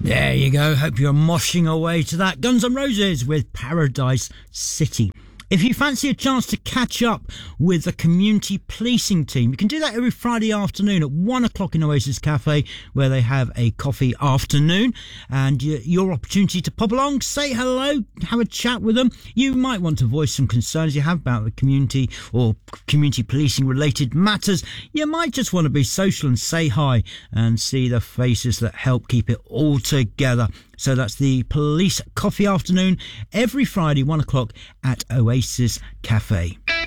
There you go. Hope you're moshing away to that. Guns N' Roses with Paradise City. If you fancy a chance to catch up with the community policing team, you can do that every Friday afternoon at 1 o'clock in Oasis Cafe, where they have a coffee afternoon. And your opportunity to pop along, say hello, have a chat with them. You might want to voice some concerns you have about the community or community policing related matters. You might just want to be social and say hi and see the faces that help keep it all together. So that's the Police Coffee Afternoon every Friday, 1 o'clock at Oasis Cafe.